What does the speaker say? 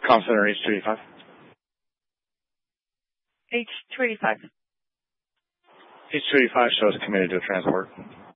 Comm Center H285. H285. H285 shows committed to transport.